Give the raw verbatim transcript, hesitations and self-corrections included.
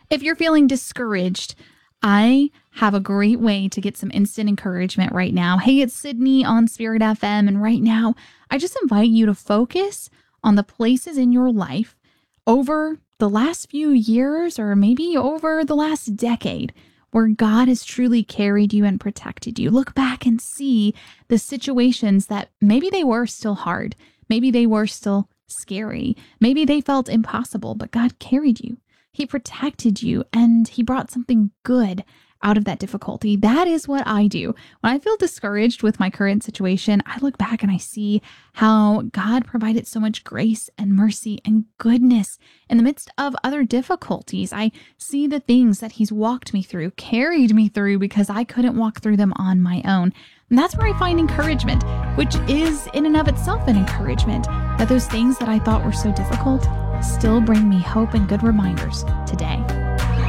If you're feeling discouraged, I have a great way to get some instant encouragement right now. Hey, it's Sydney on Spirit F M, and right now, I just invite you to focus on the places in your life over the last few years or maybe over the last decade where God has truly carried you and protected you. Look back and see the situations that maybe they were still hard. Maybe they were still scary. Maybe they felt impossible, but God carried you. He protected you, and He brought something good out of that difficulty. That is what I do. When I feel discouraged with my current situation, I look back and I see how God provided so much grace and mercy and goodness in the midst of other difficulties. I see the things that He's walked me through, carried me through because I couldn't walk through them on my own. And that's where I find encouragement, which is in and of itself an encouragement that those things that I thought were so difficult still bring me hope and good reminders today.